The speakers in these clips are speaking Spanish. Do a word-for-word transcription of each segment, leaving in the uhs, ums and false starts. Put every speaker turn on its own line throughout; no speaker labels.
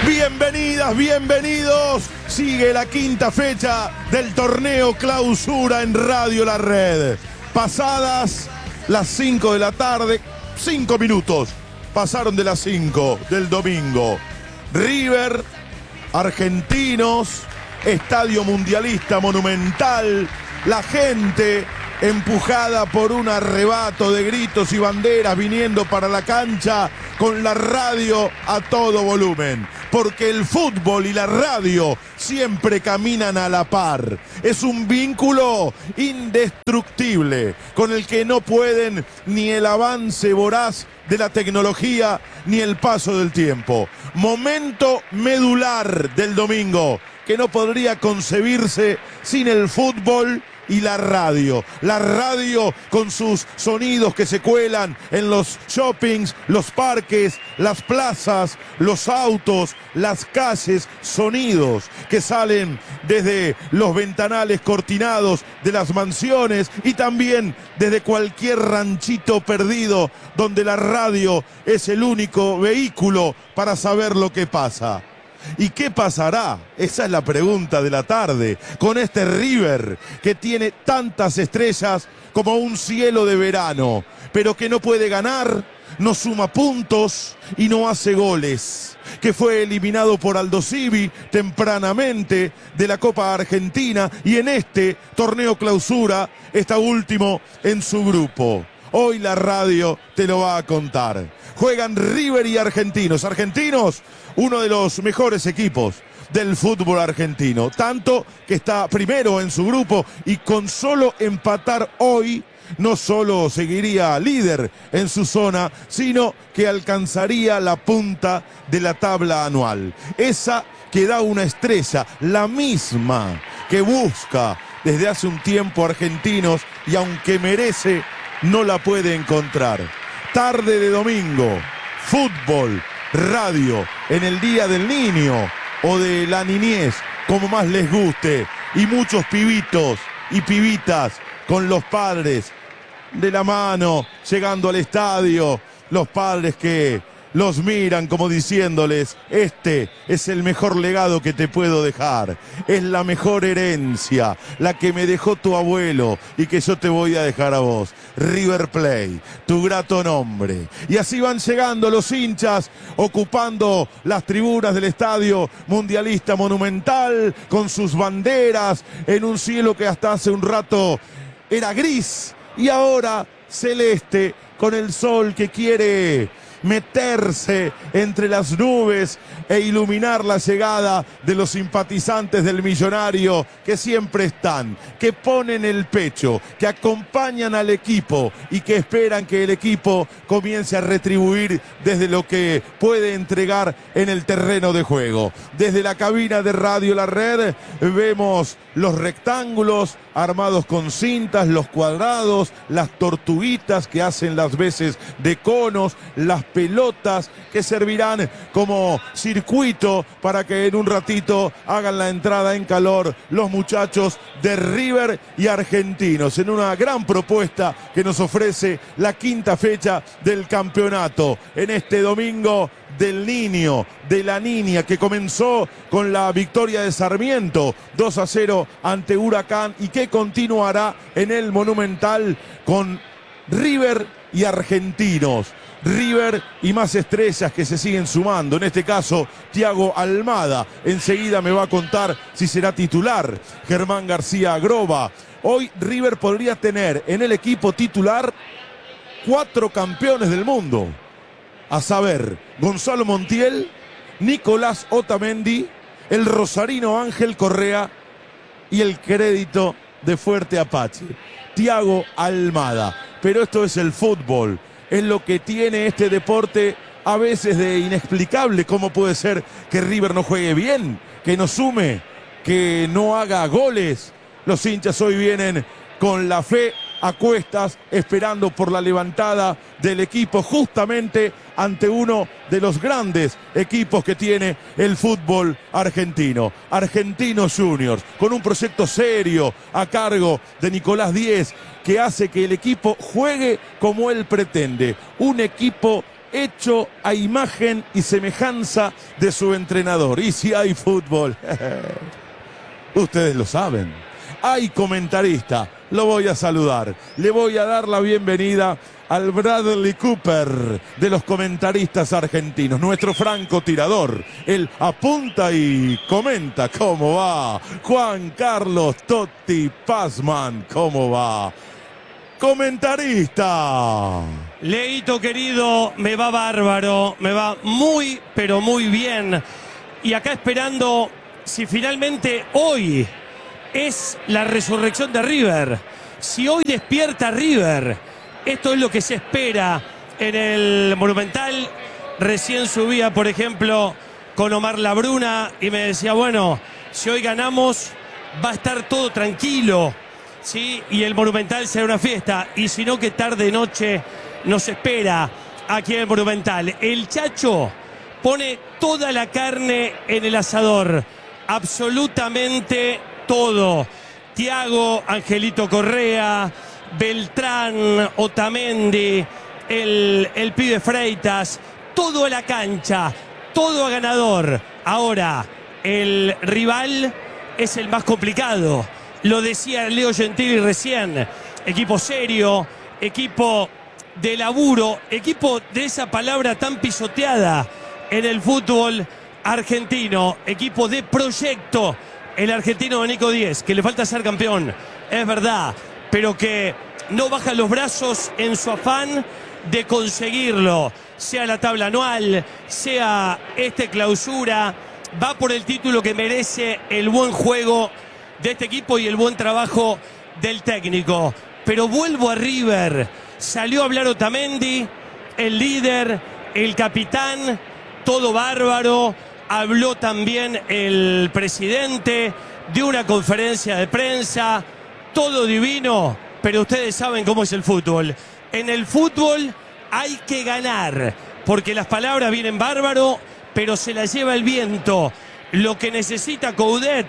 Bienvenidas, bienvenidos. Sigue la quinta fecha del torneo Clausura en Radio La Red. Pasadas las cinco de la tarde, cinco minutos. Pasaron de las cinco del domingo. River, Argentinos, Estadio Mundialista Monumental. La gente empujada por un arrebato de gritos y banderas viniendo para la cancha con la radio a todo volumen. Porque el fútbol y la radio siempre caminan a la par. Es un vínculo indestructible con el que no pueden ni el avance voraz de la tecnología ni el paso del tiempo. Momento medular del domingo que no podría concebirse sin el fútbol y la radio. La radio con sus sonidos que se cuelan en los shoppings, los parques, las plazas, los autos, las calles, sonidos que salen desde los ventanales cortinados de las mansiones y también desde cualquier ranchito perdido donde la radio es el único vehículo para saber lo que pasa. ¿Y qué pasará? Esa es la pregunta de la tarde con este River que tiene tantas estrellas como un cielo de verano, pero que no puede ganar, no suma puntos y no hace goles, que fue eliminado por Aldosivi tempranamente de la Copa Argentina y en este torneo Clausura está último en su grupo. Hoy la radio te lo va a contar. Juegan River y Argentinos. Argentinos, uno de los mejores equipos del fútbol argentino. Tanto que está primero en su grupo y con solo empatar hoy, no solo seguiría líder en su zona, sino que alcanzaría la punta de la tabla anual. Esa que da una estrella, la misma que busca desde hace un tiempo Argentinos y aunque merece, no la puede encontrar. Tarde de domingo, fútbol, radio, en el Día del Niño o de la niñez, como más les guste. Y muchos pibitos y pibitas con los padres de la mano, llegando al estadio. Los padres que los miran como diciéndoles, este es el mejor legado que te puedo dejar. Es la mejor herencia, la que me dejó tu abuelo y que yo te voy a dejar a vos. River Plate, tu grato nombre. Y así van llegando los hinchas, ocupando las tribunas del Estadio Mundialista Monumental, con sus banderas, en un cielo que hasta hace un rato era gris y ahora celeste, con el sol que quiere meterse entre las nubes e iluminar la llegada de los simpatizantes del Millonario que siempre están, que ponen el pecho, que acompañan al equipo y que esperan que el equipo comience a retribuir desde lo que puede entregar en el terreno de juego. Desde la cabina de Radio La Red vemos los rectángulos armados con cintas, los cuadrados, las tortuguitas que hacen las veces de conos, las pelotas que servirán como circuito para que en un ratito hagan la entrada en calor los muchachos de River y Argentinos en una gran propuesta que nos ofrece la quinta fecha del campeonato en este domingo del niño, de la niña, que comenzó con la victoria de Sarmiento dos a cero ante Huracán y que continuará en el Monumental con River y Argentinos. River y más estrellas que se siguen sumando, en este caso Thiago Almada, enseguida me va a contar si será titular Germán García Groba. Hoy River podría tener en el equipo titular cuatro campeones del mundo, a saber, Gonzalo Montiel, Nicolás Otamendi, el rosarino Ángel Correa y el crédito de Fuerte Apache, Thiago Almada. Pero esto es el fútbol. Es lo que tiene este deporte a veces de inexplicable. ¿Cómo puede ser que River no juegue bien, que no sume, que no haga goles? Los hinchas hoy vienen con la fe a cuestas, esperando por la levantada del equipo justamente ante uno de los grandes equipos que tiene el fútbol argentino. Argentinos Juniors, con un proyecto serio a cargo de Nicolás Díez, que hace que el equipo juegue como él pretende. Un equipo hecho a imagen y semejanza de su entrenador. Y si hay fútbol, ustedes lo saben, hay comentarista. Lo voy a saludar, le voy a dar la bienvenida al Bradley Cooper de los comentaristas argentinos, nuestro francotirador. Él apunta y comenta. ¿Cómo va? Juan Carlos Totti Pazman, ¿cómo va? Comentarista.
Leito querido, me va bárbaro, me va muy, pero muy bien. Y acá esperando si finalmente hoy es la resurrección de River. Si hoy despierta River, esto es lo que se espera en el Monumental. Recién subía, por ejemplo, con Omar Labruna y me decía, bueno, si hoy ganamos va a estar todo tranquilo, ¿sí? Y el Monumental será una fiesta. Y si no, que tarde noche nos espera aquí en el Monumental. El Chacho pone toda la carne en el asador, absolutamente todo. Thiago, Angelito Correa, Beltrán, Otamendi, el, el pibe Freitas, todo a la cancha, todo a ganador. Ahora, el rival es el más complicado. Lo decía Leo Gentili recién. Equipo serio, equipo de laburo, equipo de esa palabra tan pisoteada en el fútbol argentino, equipo de proyecto. El argentino de Nico Díez, que le falta ser campeón, es verdad, pero que no baja los brazos en su afán de conseguirlo, sea la tabla anual, sea este clausura, va por el título que merece el buen juego de este equipo y el buen trabajo del técnico. Pero vuelvo a River, salió a hablar Otamendi, el líder, el capitán, todo bárbaro. Habló también el presidente de una conferencia de prensa, todo divino, pero ustedes saben cómo es el fútbol. En el fútbol hay que ganar, porque las palabras vienen bárbaro, pero se las lleva el viento. Lo que necesita Coudet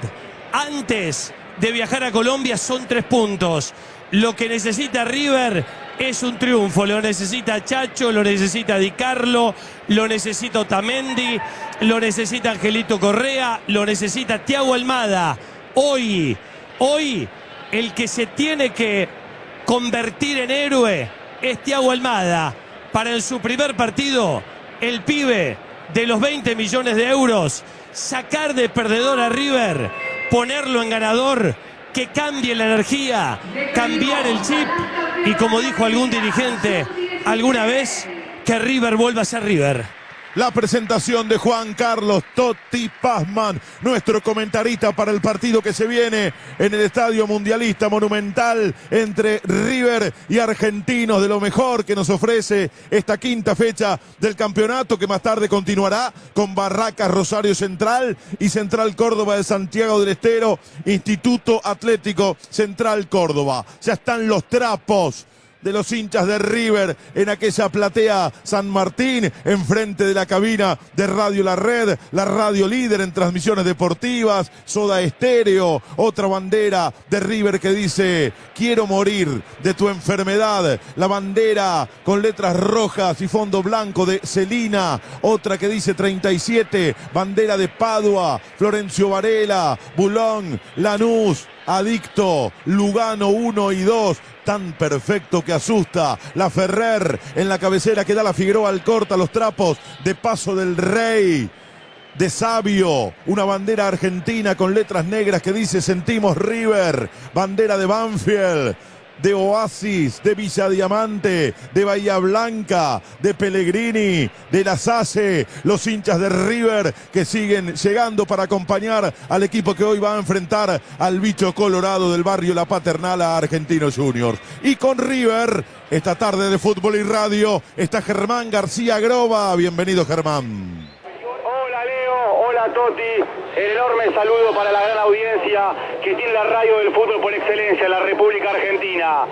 antes de viajar a Colombia son tres puntos. Lo que necesita River es un triunfo. Lo necesita Chacho, lo necesita Di Carlo, lo necesita Otamendi, lo necesita Angelito Correa, lo necesita Thiago Almada. Hoy, hoy el que se tiene que convertir en héroe es Thiago Almada. Para en su primer partido, el pibe de los veinte millones de euros, sacar de perdedor a River, ponerlo en ganador, que cambie la energía, cambiar el chip y, como dijo algún dirigente alguna vez, que River vuelva a ser River.
La presentación de Juan Carlos Totti Pazman, nuestro comentarista para el partido que se viene en el Estadio Mundialista Monumental entre River y Argentinos, de lo mejor que nos ofrece esta quinta fecha del campeonato, que más tarde continuará con Barracas Rosario Central y Central Córdoba de Santiago del Estero, Instituto Atlético Central Córdoba. Ya están los trapos de los hinchas de River en aquella platea San Martín, enfrente de la cabina de Radio La Red, la radio líder en transmisiones deportivas, Soda Estéreo, otra bandera de River que dice: quiero morir de tu enfermedad, la bandera con letras rojas y fondo blanco de Celina, otra que dice treinta y siete, bandera de Padua, Florencio Varela, Bulón, Lanús, Adicto, Lugano uno y dos, tan perfecto que asusta. La Ferrer en la cabecera que da la Figueroa Alcorta, los trapos de Paso del Rey, de Sabio, una bandera argentina con letras negras que dice sentimos River, bandera de Banfield, de Oasis, de Villa Diamante, de Bahía Blanca, de Pellegrini, de la SACE, los hinchas de River que siguen llegando para acompañar al equipo que hoy va a enfrentar al bicho colorado del barrio La Paternal, a Argentinos Juniors. Y con River, esta tarde de Fútbol y Radio, está Germán García Groba. Bienvenido, Germán.
Hola, Leo. Hola, Totti. El enorme saludo para la gran audiencia que tiene la radio del fútbol por excelencia en la República Argentina.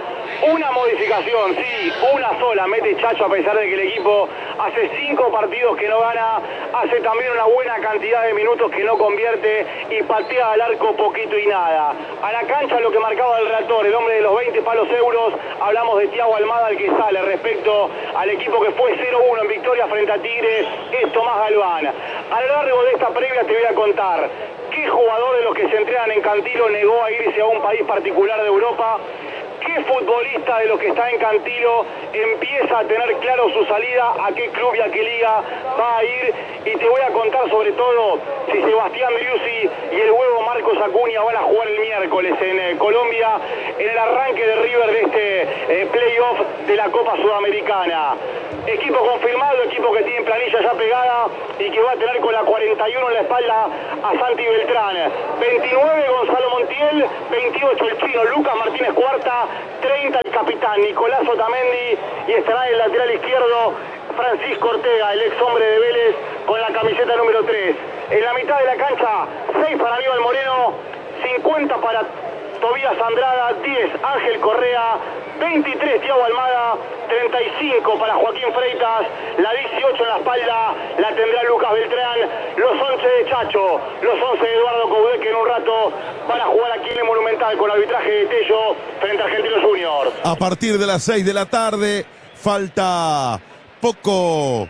Una modificación, sí, una sola, mete Chacho a pesar de que el equipo hace cinco partidos que no gana, hace también una buena cantidad de minutos que no convierte y patea al arco poquito y nada. A la cancha lo que marcaba el relator, el hombre de los veinte palos euros, hablamos de Thiago Almada, el que sale respecto al equipo que fue cero uno en victoria frente a Tigre, es Tomás Galván. A lo largo de esta previa te voy a contar qué jugador de los que se entrenan en Cantilo negó a irse a un país particular de Europa. ¿Qué futbolista de los que está en Cantilo empieza a tener claro su salida, a qué club y a qué liga va a ir? Y te voy a contar sobre todo si Sebastián Driussi y el huevo Marcos Acuña van a jugar el miércoles en eh, Colombia en el arranque de River de este eh, playoff de la Copa Sudamericana. Equipo confirmado, equipo que tiene planilla ya pegada y que va a tener con la cuarenta y uno en la espalda a Santi Beltrán. veintinueve Gonzalo Montiel, veintiocho el chino Lucas Martínez Cuarta, treinta el capitán Nicolás Otamendi y estará en el lateral izquierdo Francisco Ortega, el ex hombre de Vélez con la camiseta número tres. En la mitad de la cancha, seis para Aníbal Moreno, cincuenta para Tobías Andrada, diez Ángel Correa, veintitrés Thiago Almada, treinta y cinco para Joaquín Freitas, la dieciocho en la espalda la tendrá Lucas Beltrán, los once de Chacho, los once de Eduardo Coudet, que en un rato van a jugar aquí en el Monumental con arbitraje de Tello frente a Argentinos Juniors.
A partir de las seis de la tarde, falta poco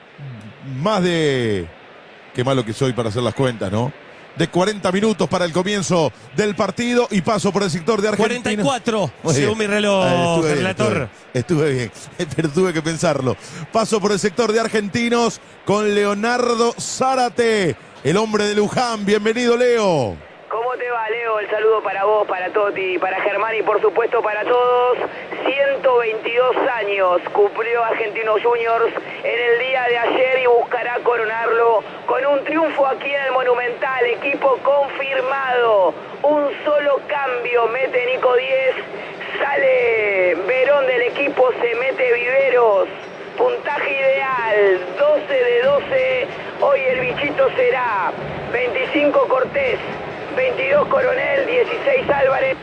más de... Qué malo que soy para hacer las cuentas, ¿no? De cuarenta minutos para el comienzo del partido y paso por el sector de Argentina.
cuarenta y cuatro, según mi reloj,
ah, estuve
relator.
Bien, estuve, estuve bien, pero tuve que pensarlo. Paso por el sector de Argentinos con Leonardo Zárate, el hombre de Luján. Bienvenido, Leo.
¿Cómo te va, Leo? El saludo para vos, para Toti, para Germán y por supuesto para todos. ciento veintidós años cumplió Argentinos Juniors en el día de ayer y buscará coronarlo con un triunfo aquí en el Monumental. Equipo confirmado. Un solo cambio mete Nico diez. Sale Verón del equipo, se mete Viveros. Puntaje ideal, doce de doce. Hoy el bichito será veinticinco Cortés, veintidós Coronel, dieciséis Álvarez,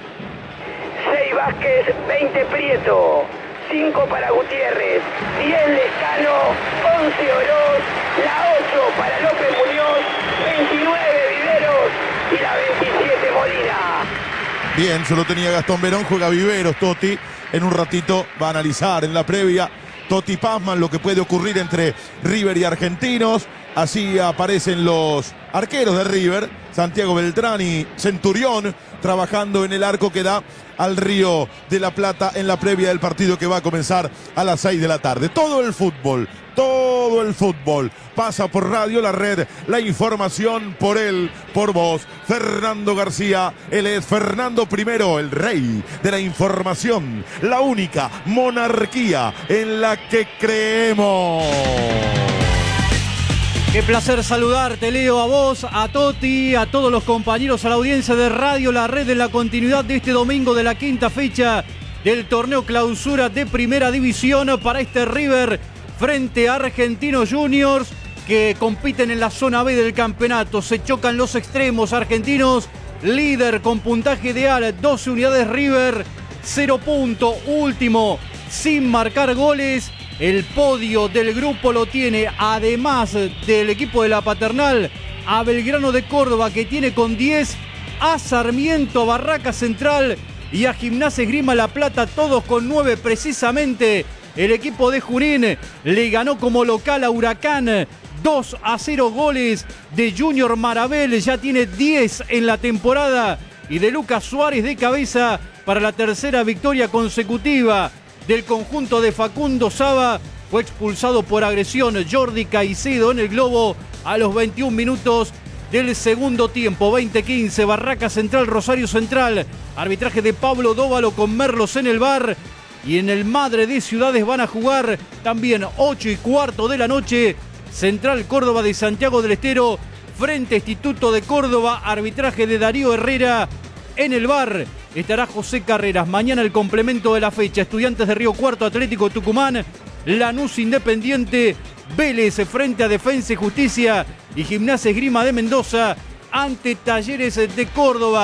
seis Vázquez, veinte Prieto, cinco para Gutiérrez, diez Lescano, once Oroz, la ocho para López Muñoz, veintinueve Viveros y la veintisiete Molina.
Bien, solo tenía Gastón Verón, juega Viveros, Toti. En un ratito va a analizar en la previa Toti Pazman lo que puede ocurrir entre River y Argentinos. Así aparecen los arqueros de River, Santiago Beltrán y Centurión, trabajando en el arco que da al Río de la Plata en la previa del partido que va a comenzar a las seis de la tarde. Todo el fútbol, todo el fútbol pasa por Radio La Red, la información por él, por vos. Fernando García, él es Fernando Primero, el rey de la información, la única monarquía en la que creemos.
Qué placer saludarte, Leo, a vos, a Toti, a todos los compañeros, a la audiencia de Radio La Red en la continuidad de este domingo de la quinta fecha del torneo clausura de Primera División para este River frente a Argentinos Juniors que compiten en la zona B del campeonato. Se chocan los extremos. Argentinos, líder con puntaje ideal, doce unidades River, cero punto, último, sin marcar goles. El podio del grupo lo tiene, además del equipo de la Paternal, a Belgrano de Córdoba, que tiene con diez, a Sarmiento, a Barraca Central y a Gimnasia Esgrima La Plata, todos con nueve precisamente. El equipo de Junín le ganó como local a Huracán dos a cero, goles de Junior Marabel, ya tiene diez en la temporada, y de Lucas Suárez de cabeza para la tercera victoria consecutiva del conjunto de Facundo Saba. Fue expulsado por agresión Jordi Caicedo en el globo a los veintiún minutos del segundo tiempo. veinte quince, Barraca Central, Rosario Central. Arbitraje de Pablo Dóvalo con Merlos en el V A R. Y en el Madre de Ciudades van a jugar también ocho y cuarto de la noche. Central Córdoba de Santiago del Estero frente a Instituto de Córdoba. Arbitraje de Darío Herrera en el V A R. Estará José Carreras. Mañana el complemento de la fecha. Estudiantes de Río Cuarto, Atlético Tucumán, Lanús Independiente, Vélez frente a Defensa y Justicia y Gimnasia Esgrima de Mendoza ante Talleres de Córdoba.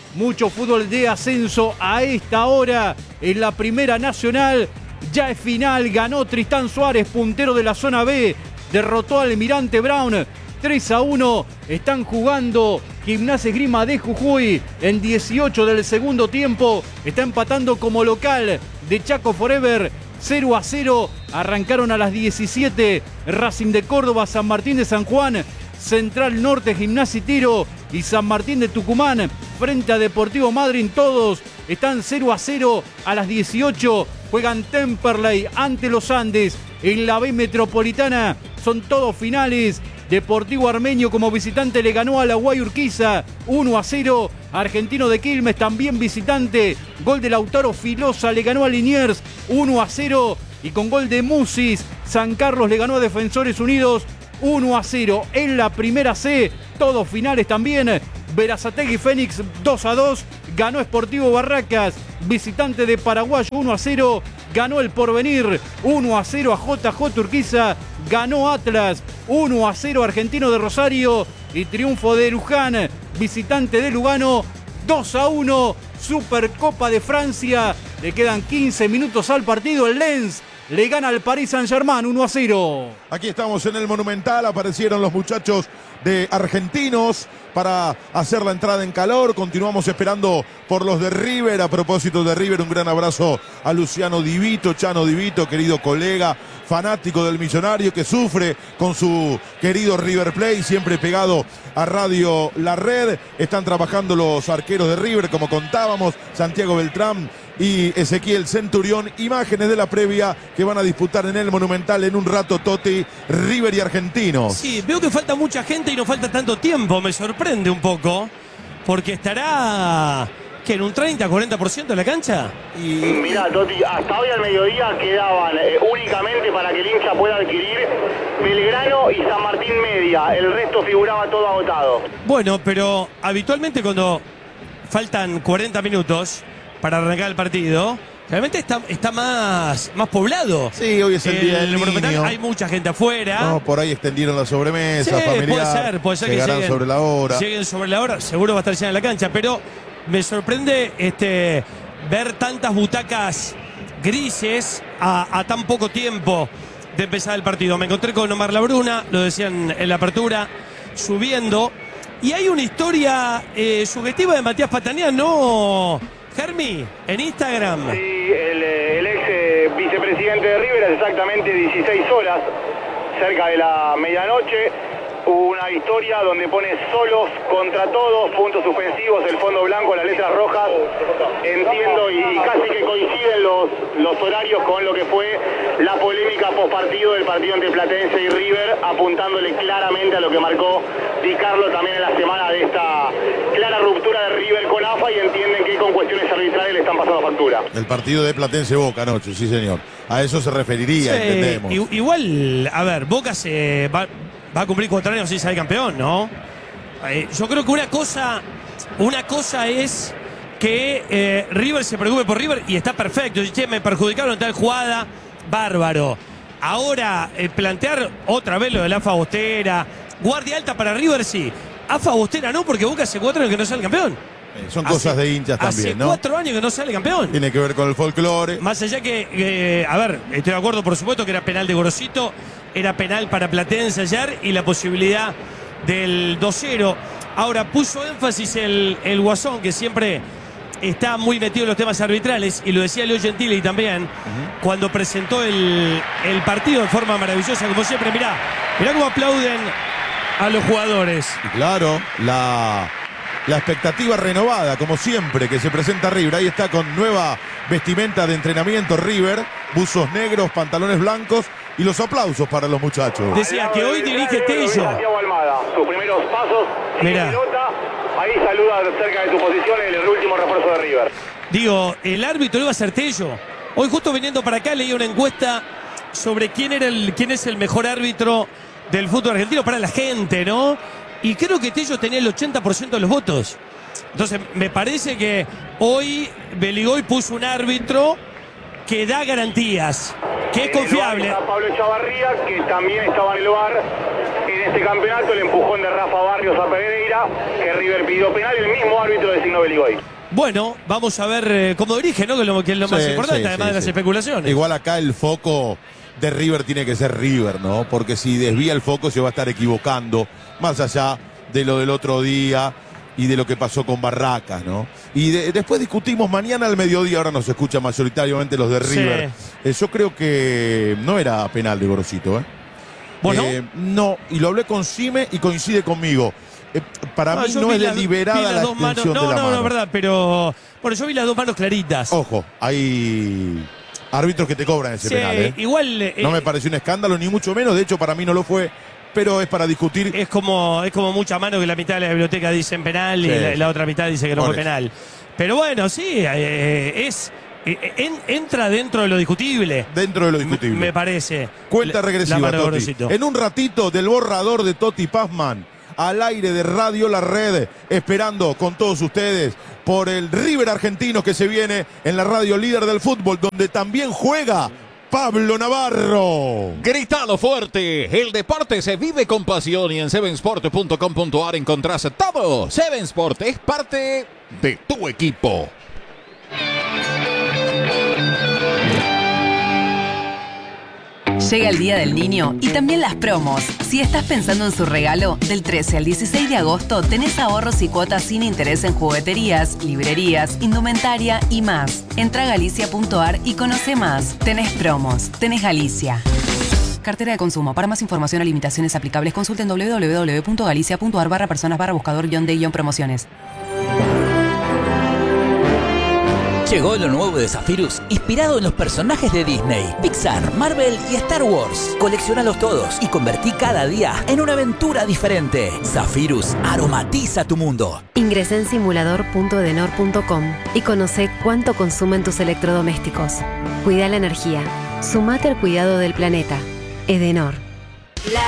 mucho fútbol de ascenso a esta hora en la Primera Nacional. Ya es final, ganó Tristán Suárez, puntero de la zona B, derrotó al Almirante Brown tres a uno. Están jugando Gimnasia Esgrima de Jujuy en dieciocho del segundo tiempo. Está empatando como local de Chaco Forever cero a cero. Arrancaron a las diecisiete Racing de Córdoba, San Martín de San Juan, Central Norte, Gimnasia y Tiro y San Martín de Tucumán frente a Deportivo Madryn. Todos están cero a cero a las dieciocho. Juegan Temperley ante los Andes en la B Metropolitana. Son todos finales. Deportivo Armenio como visitante le ganó a la Guay Urquiza uno a cero. Argentino de Quilmes también visitante. Gol de Lautaro Filosa le ganó a Liniers uno a cero. Y con gol de Musis, San Carlos le ganó a Defensores Unidos uno a cero. En la Primera C, todos finales también. Berazategui Fénix dos a dos. Ganó Sportivo Barracas, visitante de Paraguay uno a cero. Ganó el Porvenir uno a cero a J J Urquiza. Ganó Atlas uno a cero Argentino de Rosario. Y triunfo de Luján, visitante de Lugano dos a uno. Supercopa de Francia. Le quedan quince minutos al partido. El Lens le gana al Paris Saint-Germain uno a cero.
Aquí estamos en el Monumental, aparecieron los muchachos de Argentinos para hacer la entrada en calor. Continuamos esperando por los de River. A propósito de River, un gran abrazo a Luciano Divito, Chano Divito, querido colega, fanático del Millonario, que sufre con su querido River Plate, siempre pegado a Radio La Red. Están trabajando los arqueros de River, como contábamos, Santiago Beltrán y Ezequiel Centurión. Imágenes de la previa que van a disputar en el Monumental en un rato, Totti, River y Argentinos.
Sí, veo que falta mucha gente y no falta tanto tiempo. Me sorprende un poco, porque estará que en un treinta, cuarenta por ciento de la cancha.
Y mirá, Totti, hasta hoy al mediodía quedaban eh, únicamente para que el hincha pueda adquirir Belgrano y San Martín Media. El resto figuraba todo agotado.
Bueno, pero habitualmente cuando faltan cuarenta minutos para arrancar el partido, realmente está, está más, más poblado.
Sí, hoy es el, el día del niño.
Hay mucha gente afuera.
No, por ahí extendieron la sobremesa
sí,
familiar.
Puede ser, puede ser que lleguen
sobre la hora.
Lleguen sobre la hora, seguro va a estar llena la cancha, pero me sorprende este, ver tantas butacas grises a, a tan poco tiempo de empezar el partido. Me encontré con Omar Labruna, lo decían en la apertura, subiendo. Y hay una historia eh, subjetiva de Matías Patanián, ¿no, Germi? En Instagram.
Sí, el, el ex eh, vicepresidente de River, es exactamente dieciséis horas, cerca de la medianoche. Una historia donde pone solos contra todos, puntos suspensivos, el fondo blanco, las letras rojas. Entiendo y, y casi que coinciden los, los horarios con lo que fue la polémica postpartido del partido entre Platense y River, apuntándole claramente a lo que marcó Di Carlo también en la semana de esta clara ruptura de River con A F A, y entienden que con cuestiones arbitrales le están pasando factura.
El partido de Platense Boca anoche, sí señor. A eso se referiría, sí, entendemos.
Igual, a ver, Boca se va... Va a cumplir cuatro años sin ser campeón, ¿no? Eh, yo creo que una cosa, una cosa es que eh, River se preocupe por River y está perfecto. Che, me perjudicaron en tal jugada, bárbaro. Ahora, eh, plantear otra vez lo de la A F A Bostera, guardia alta para River, sí. A F A Bostera no, porque Boca hace cuatro años que no sale campeón.
Eh, son hace, cosas de hinchas también, ¿no?
Hace cuatro años que no sale campeón.
Tiene que ver con el folclore.
Más allá que, eh, a ver, estoy de acuerdo, por supuesto, que era penal de Gorosito. Era penal para Platense ayer y la posibilidad del dos cero. Ahora puso énfasis el, el Guasón, que siempre está muy metido en los temas arbitrales, y lo decía Leo Gentili también, uh-huh. cuando presentó el, el partido de forma maravillosa, como siempre. Mirá, mirá cómo aplauden a los jugadores.
Claro, la, la expectativa renovada, como siempre, que se presenta River. Ahí está con nueva vestimenta de entrenamiento River, buzos negros, pantalones blancos, y los aplausos para los muchachos.
Decía que hoy dirige Tello.
Almada, sus primeros pasos.
Mirá.
Ahí saluda cerca de tu posición el último refuerzo de River.
Digo, el árbitro iba a ser Tello. Hoy justo viniendo para acá leí una encuesta sobre quién era el, quién es el mejor árbitro del fútbol argentino para la gente, ¿no? Y creo que Tello tenía el ochenta por ciento de los votos. Entonces, me parece que hoy Beligoy puso un árbitro que da garantías, que es confiable.
Está Pablo Chavarría, que también estaba en el bar en este campeonato el empujón de Rafa Barrios a Pereira, que River pidió penal y el mismo árbitro designó Beligoy.
Bueno, vamos a ver eh, cómo dirige, ¿no? Que es lo, que es lo más
Sí,
importante,
sí,
además
sí,
de las
sí.
especulaciones.
Igual acá el foco de River tiene que ser River, ¿no? Porque si desvía el foco se va a estar equivocando, más allá de lo del otro día y de lo que pasó con Barracas, ¿no? Y de, después discutimos mañana al mediodía, ahora nos escuchan mayoritariamente los de River. Sí. Eh, yo creo que no era penal de Gorosito, ¿eh?
¿Bueno?
Eh, no, y lo hablé con Sime y coincide conmigo. Eh, para
no,
mí no es deliberada la extensión
manos. No,
de la
no,
mano.
no, verdad, pero bueno, yo vi las dos manos claritas.
Ojo, hay árbitros que te cobran ese
sí,
penal, ¿eh?
Igual eh,
no me pareció un escándalo, ni mucho menos, de hecho para mí no lo fue, pero es para discutir.
Es como, es como mucha mano que la mitad de la biblioteca dice en penal sí. y la, la otra mitad dice que no Por fue eso. penal. Pero bueno, sí, eh, es eh, en, entra dentro de lo discutible.
Dentro de lo discutible.
Me, me parece.
Cuenta regresiva, Toti. En un ratito del borrador de Toti Pazman, al aire de Radio La Red, esperando con todos ustedes por el River argentino que se viene en la radio líder del fútbol, donde también juega Pablo Navarro.
Gritalo fuerte, el deporte se vive con pasión y en seven sport punto com punto a r encontrás todo. Seven Sport es parte de tu equipo.
Llega el Día del Niño y también las promos. Si estás pensando en su regalo, del trece al dieciséis de agosto tenés ahorros y cuotas sin interés en jugueterías, librerías, indumentaria y más. Entra a galicia punto a r y conoce más. Tenés promos, tenés Galicia. Cartera de consumo. Para más información o limitaciones aplicables, consulten doble u doble u doble u punto galicia punto a r barra personas barra buscador guión de guión promociones.
Llegó lo nuevo de Zephyrus, inspirado en los personajes de Disney, Pixar, Marvel y Star Wars. Coleccionalos todos y convertí cada día en una aventura diferente. Zephyrus aromatiza tu mundo.
Ingresá en simulador punto edenor punto com y conoce cuánto consumen tus electrodomésticos. Cuida la energía. Sumate al cuidado del planeta. Edenor.